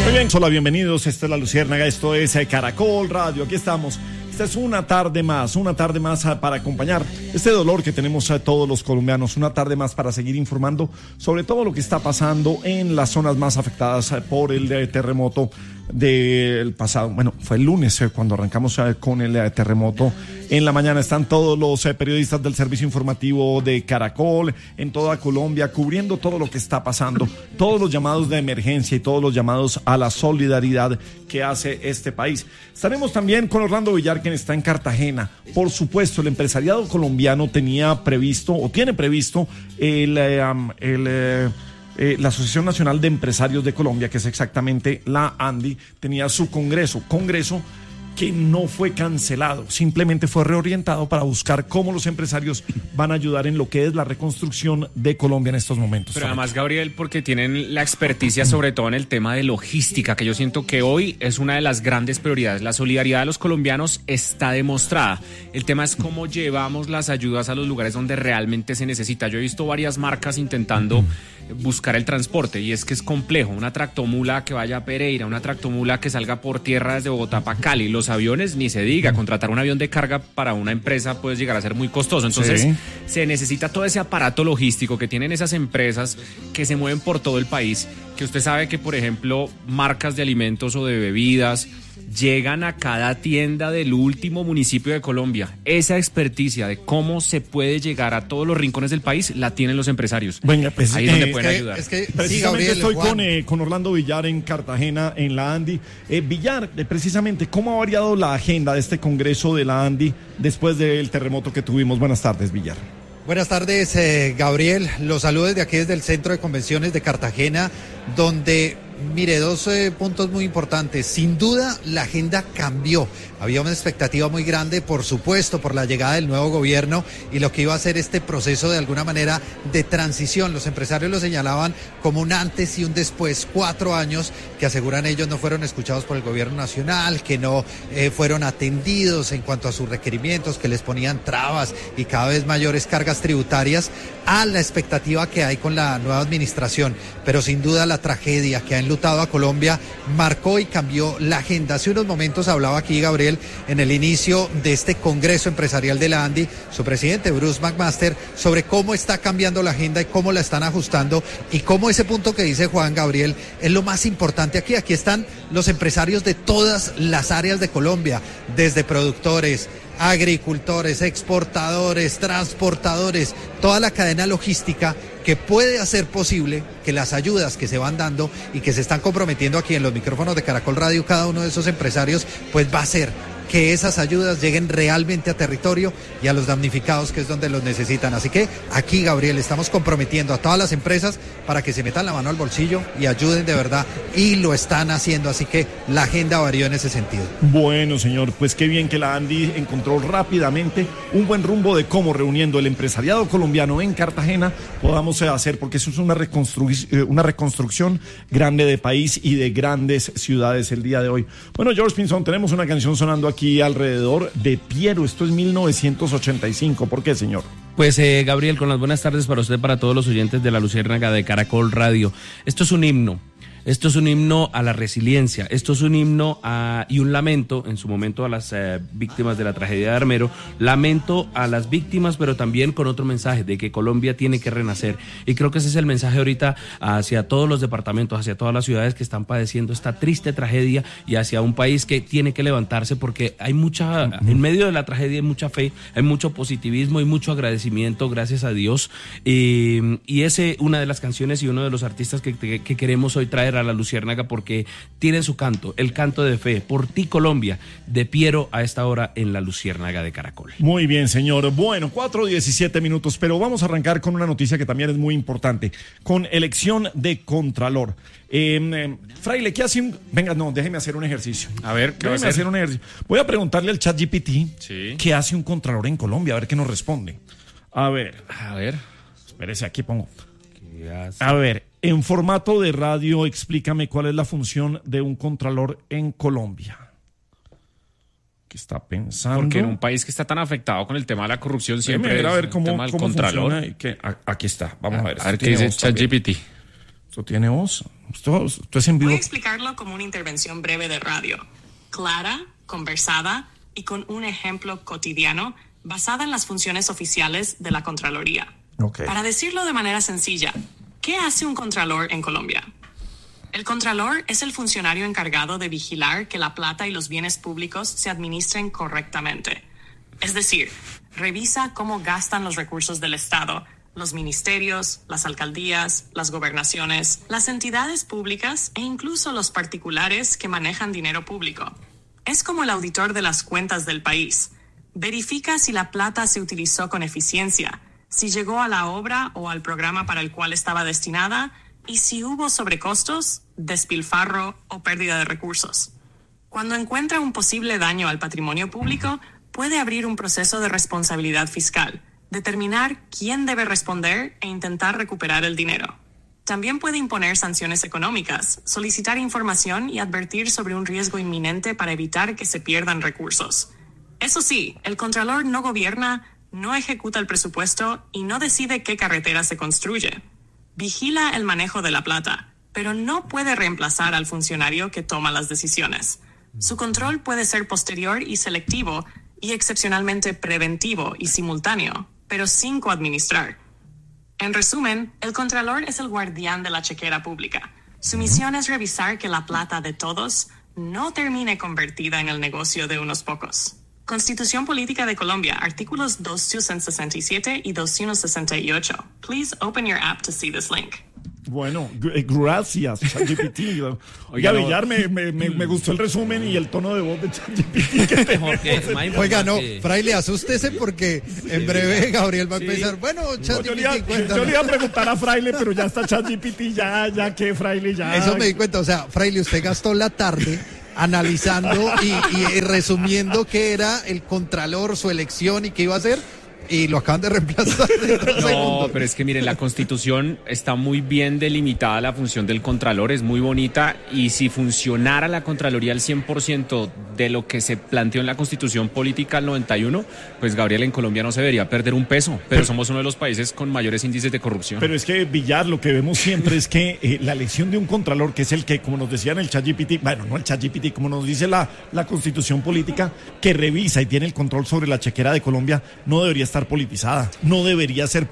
Muy bien, hola, bienvenidos. Esta es La Luciérnaga, esto es Caracol Radio. Aquí estamos. Esta es una tarde más para acompañar este dolor que tenemos todos los colombianos, una tarde más para seguir informando sobre todo lo que está pasando en las zonas más afectadas por el terremoto del pasado. Bueno, fue el lunes cuando arrancamos con el terremoto. En la mañana están todos los periodistas del servicio informativo de Caracol en toda Colombia cubriendo todo lo que está pasando, todos los llamados de emergencia y todos los llamados a la solidaridad que hace este país. Estaremos también con Orlando Villar, quien está en Cartagena. Por supuesto, el empresariado colombiano tiene previsto la Asociación Nacional de Empresarios de Colombia, que es exactamente la ANDI, tenía su congreso que no fue cancelado, simplemente fue reorientado para buscar cómo los empresarios van a ayudar en lo que es la reconstrucción de Colombia en estos momentos. Pero además, Gabriel, porque tienen la experticia sobre todo en el tema de logística, que yo siento que hoy es una de las grandes prioridades. La solidaridad de los colombianos está demostrada. El tema es cómo llevamos las ayudas a los lugares donde realmente se necesita. Yo he visto varias marcas intentando buscar el transporte y es que es complejo. Una tractomula que vaya a Pereira, una tractomula que salga por tierra desde Bogotá para Cali. Los aviones, ni se diga, contratar un avión de carga para una empresa puede llegar a ser muy costoso. Entonces, se necesita todo ese aparato logístico que tienen esas empresas que se mueven por todo el país, que usted sabe que, por ejemplo, marcas de alimentos o de bebidas llegan a cada tienda del último municipio de Colombia. Esa experticia de cómo se puede llegar a todos los rincones del país la tienen los empresarios. Venga, pues, ahí es donde pueden ayudar. Precisamente sí, Gabriel, estoy con Orlando Villar en Cartagena, en la ANDI. Villar, precisamente, ¿cómo ha variado la agenda de este congreso de la ANDI después del terremoto que tuvimos? Buenas tardes, Villar. Buenas tardes, Gabriel. Los saludos desde aquí, desde el Centro de Convenciones de Cartagena, donde, mire, dos puntos muy importantes. Sin duda, la agenda cambió. Había una expectativa muy grande, por supuesto, por la llegada del nuevo gobierno y lo que iba a ser este proceso de alguna manera de transición. Los empresarios lo señalaban como un antes y un después. 4 años que aseguran ellos no fueron escuchados por el gobierno nacional, que no fueron atendidos en cuanto a sus requerimientos, que les ponían trabas y cada vez mayores cargas tributarias a la expectativa que hay con la nueva administración. Pero sin duda la tragedia que ha enlutado a Colombia marcó y cambió la agenda. Hace unos momentos hablaba aquí, Gabriel, en el inicio de este Congreso Empresarial de la ANDI, su presidente Bruce McMaster, sobre cómo está cambiando la agenda y cómo la están ajustando y cómo ese punto que dice Juan Gabriel es lo más importante aquí. Aquí están los empresarios de todas las áreas de Colombia, desde productores, agricultores, exportadores, transportadores, toda la cadena logística que puede hacer posible que las ayudas que se van dando y que se están comprometiendo aquí en los micrófonos de Caracol Radio, cada uno de esos empresarios, pues va a hacer que esas ayudas lleguen realmente a territorio y a los damnificados, que es donde los necesitan. Así que aquí, Gabriel, estamos comprometiendo a todas las empresas para que se metan la mano al bolsillo y ayuden de verdad, y lo están haciendo, así que la agenda varió en ese sentido. Bueno, señor, pues qué bien que la ANDI encontró rápidamente un buen rumbo de cómo, reuniendo el empresariado colombiano en Cartagena, podamos hacer, porque eso es una reconstrucción grande de país y de grandes ciudades el día de hoy. Bueno, George Pinzón, tenemos una canción sonando aquí alrededor de Piero. Esto es 1985. ¿Por qué, señor? Pues Gabriel, con las buenas tardes para usted, para todos los oyentes de La Luciérnaga de Caracol Radio. Esto es un himno. Esto es un himno a la resiliencia, esto es un himno y un lamento en su momento a las víctimas de la tragedia de Armero, lamento a las víctimas, pero también con otro mensaje de que Colombia tiene que renacer. Y creo que ese es el mensaje ahorita hacia todos los departamentos, hacia todas las ciudades que están padeciendo esta triste tragedia y hacia un país que tiene que levantarse, porque hay en medio de la tragedia hay mucha fe, hay mucho positivismo y mucho agradecimiento, gracias a Dios. Y ese, una de las canciones y uno de los artistas que queremos hoy traer a La Luciérnaga, porque tiene su canto, el canto de fe, Por ti Colombia, de Piero, a esta hora en La Luciérnaga de Caracol. Muy bien, señor. Bueno, 4:17, pero vamos a arrancar con una noticia que también es muy importante, con elección de Contralor. Fraile, ¿qué hace un...? Venga, no, déjeme hacer un ejercicio. A ver, ¿qué va a hacer? Un ejercicio. Voy a preguntarle al ChatGPT sí. ¿Qué hace un Contralor en Colombia? A ver qué nos responde. A ver. Espérese, aquí pongo. ¿Qué hace? A ver, en formato de radio, explícame cuál es la función de un Contralor en Colombia. ¿Qué está pensando? Porque en un país que está tan afectado con el tema de la corrupción siempre a ver cómo funciona. Aquí está, vamos a ver. A ver qué dice ChatGPT. Esto tiene voz. Esto es en vivo. Voy a explicarlo como una intervención breve de radio, clara, conversada y con un ejemplo cotidiano basada en las funciones oficiales de la Contraloría. Okay. Para decirlo de manera sencilla, ¿qué hace un contralor en Colombia? El contralor es el funcionario encargado de vigilar que la plata y los bienes públicos se administren correctamente. Es decir, revisa cómo gastan los recursos del Estado, los ministerios, las alcaldías, las gobernaciones, las entidades públicas e incluso los particulares que manejan dinero público. Es como el auditor de las cuentas del país. Verifica si la plata se utilizó con eficiencia, si llegó a la obra o al programa para el cual estaba destinada y si hubo sobrecostos, despilfarro o pérdida de recursos. Cuando encuentra un posible daño al patrimonio público, puede abrir un proceso de responsabilidad fiscal, determinar quién debe responder e intentar recuperar el dinero. También puede imponer sanciones económicas, solicitar información y advertir sobre un riesgo inminente para evitar que se pierdan recursos. Eso sí, el contralor no gobierna, no ejecuta el presupuesto y no decide qué carretera se construye. Vigila el manejo de la plata, pero no puede reemplazar al funcionario que toma las decisiones. Su control puede ser posterior y selectivo y excepcionalmente preventivo y simultáneo, pero sin coadministrar. En resumen, el contralor es el guardián de la chequera pública. Su misión es revisar que la plata de todos no termine convertida en el negocio de unos pocos. Constitución Política de Colombia, artículos 267 y 268. Please open your app to see this link. Bueno, gracias, ChatGPT. Oiga, Villar, me gustó el resumen y el tono de voz de ChatGPT. Oiga, no, Fraile, asústese porque en breve Gabriel va a empezar. Bueno, ChatGPT, cuéntanos. Yo le iba a preguntar a Fraile, pero ya está ChatGPT, ya que Fraile ya. Eso me di cuenta, o sea, Fraile, usted gastó la tarde analizando y resumiendo qué era el contralor, su elección y qué iba a hacer. Y lo acaban de reemplazar. No, pero es que miren, la Constitución está muy bien delimitada la función del Contralor, es muy bonita, y si funcionara la Contraloría al 100% de lo que se planteó en la Constitución Política al 91, pues Gabriel, en Colombia no se debería perder un peso, pero somos uno de los países con mayores índices de corrupción. Pero es que, Villar, lo que vemos siempre es que la elección de un Contralor, que es el que, como nos decía en el ChatGPT, bueno, no el ChatGPT, como nos dice la Constitución Política, que revisa y tiene el control sobre la chequera de Colombia, no debería estar politizada, no debería ser